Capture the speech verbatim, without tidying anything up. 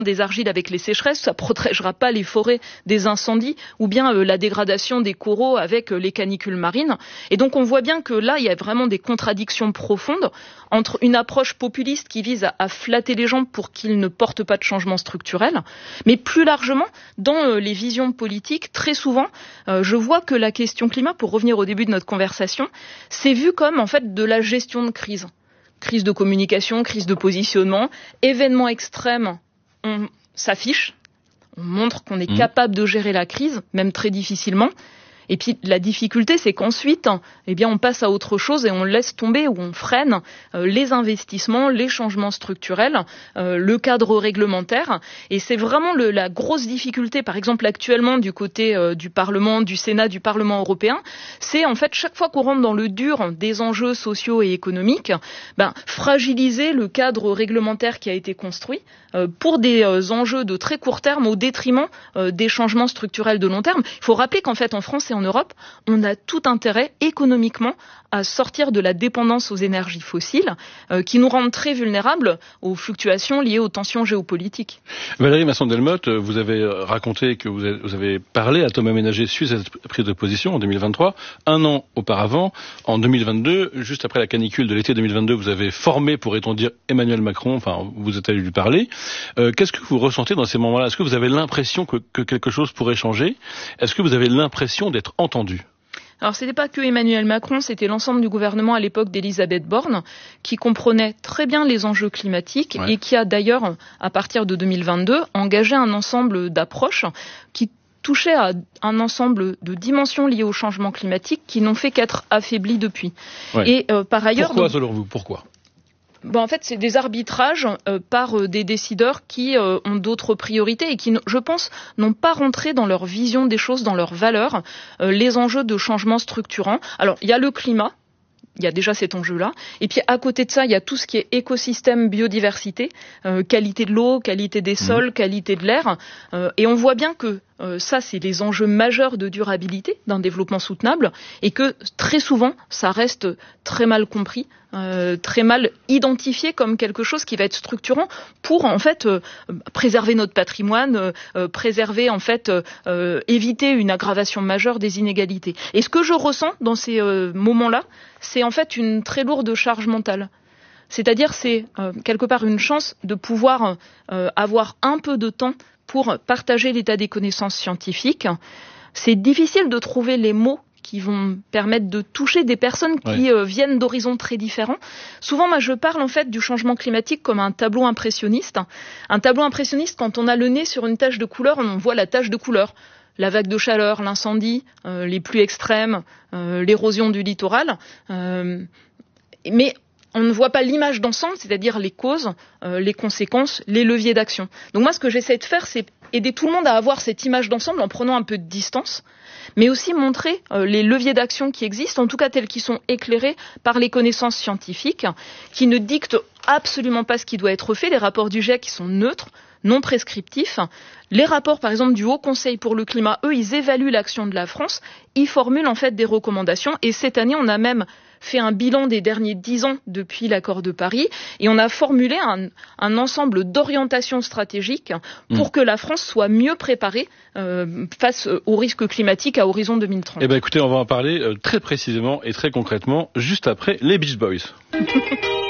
des argiles avec les sécheresses, ça protégera pas les forêts des incendies, ou bien euh, la dégradation des coraux avec euh, les canicules marines. Et donc on voit bien que là, il y a vraiment des contradictions profondes entre une approche populiste qui vise à, à flatter les gens pour qu'ils ne portent pas de changement structurel, mais plus largement, dans euh, les visions politiques, très souvent, euh, je vois que la question climat, pour revenir au début de notre conversation, c'est vu comme en fait de la gestion de crise. Crise de communication, crise de positionnement, événements extrêmes. On s'affiche, on montre qu'on est mmh. capable de gérer la crise, même très difficilement. Et puis la difficulté, c'est qu'ensuite, eh bien, on passe à autre chose et on laisse tomber ou on freine euh, les investissements, les changements structurels, euh, le cadre réglementaire. Et c'est vraiment le, la grosse difficulté, par exemple actuellement du côté euh, du Parlement, du Sénat, du Parlement européen, c'est en fait chaque fois qu'on rentre dans le dur des enjeux sociaux et économiques, ben, fragiliser le cadre réglementaire qui a été construit euh, pour des euh, enjeux de très court terme au détriment euh, des changements structurels de long terme. Il faut rappeler qu'en fait en France et en Europe, on a tout intérêt économiquement à sortir de la dépendance aux énergies fossiles euh, qui nous rendent très vulnérables aux fluctuations liées aux tensions géopolitiques. Valérie Masson-Delmotte, vous avez raconté que vous avez, vous avez parlé à Thomas Ménager suite à cette prise de position en deux mille vingt-trois. Un an auparavant, en deux mille vingt-deux, juste après la canicule de l'été deux mille vingt-deux, vous avez formé, pourrait-on dire, Emmanuel Macron, enfin vous êtes allé lui parler. Euh, qu'est-ce que vous ressentez dans ces moments-là? Est-ce que vous avez l'impression que, que quelque chose pourrait changer? Est-ce que vous avez l'impression d'être entendu? Alors, c'était pas que Emmanuel Macron, c'était l'ensemble du gouvernement à l'époque d'Elisabeth Borne, qui comprenait très bien les enjeux climatiques ouais. et qui a d'ailleurs, à partir de deux mille vingt-deux, engagé un ensemble d'approches qui touchaient à un ensemble de dimensions liées au changement climatique qui n'ont fait qu'être affaiblies depuis. Ouais. Et euh, par ailleurs... Pourquoi, donc, selon vous? Pourquoi? Ben en fait, c'est des arbitrages euh, par euh, des décideurs qui euh, ont d'autres priorités et qui, je pense, n'ont pas rentré dans leur vision des choses, dans leurs valeurs, euh, les enjeux de changement structurant. Alors, il y a le climat. Il y a déjà cet enjeu-là. Et puis, à côté de ça, il y a tout ce qui est écosystème, biodiversité, euh, qualité de l'eau, qualité des sols, mmh. qualité de l'air. Euh, et on voit bien que euh, ça, c'est les enjeux majeurs de durabilité d'un développement soutenable et que très souvent, ça reste très mal compris, euh, très mal identifié comme quelque chose qui va être structurant pour, en fait, euh, préserver notre patrimoine, euh, préserver, en fait, euh, éviter une aggravation majeure des inégalités. Et ce que je ressens dans ces euh, moments-là, c'est en fait une très lourde charge mentale. C'est-à-dire, c'est euh, quelque part une chance de pouvoir euh, avoir un peu de temps pour partager l'état des connaissances scientifiques. C'est difficile de trouver les mots qui vont permettre de toucher des personnes qui oui. euh, viennent d'horizons très différents. Souvent, moi, je parle en fait du changement climatique comme un tableau impressionniste. Un tableau impressionniste, quand on a le nez sur une tache de couleur, on voit la tache de couleur. La vague de chaleur, l'incendie, euh, les pluies extrêmes, euh, l'érosion du littoral. Euh, mais on ne voit pas l'image d'ensemble, c'est-à-dire les causes, euh, les conséquences, les leviers d'action. Donc moi, ce que j'essaie de faire, c'est aider tout le monde à avoir cette image d'ensemble en prenant un peu de distance, mais aussi montrer euh, les leviers d'action qui existent, en tout cas tels qu'ils sont éclairés par les connaissances scientifiques, qui ne dictent absolument pas ce qui doit être fait. Les rapports du G I E C qui sont neutres, non prescriptifs. Les rapports, par exemple, du Haut Conseil pour le climat, eux, ils évaluent l'action de la France, ils formulent en fait des recommandations, et cette année, on a même fait un bilan des derniers dix ans depuis l'accord de Paris, et on a formulé un, un ensemble d'orientations stratégiques pour mmh. que la France soit mieux préparée euh, face aux risques climatiques à horizon deux mille trente. Eh ben, écoutez, on va en parler euh, très précisément et très concrètement juste après les Beach Boys.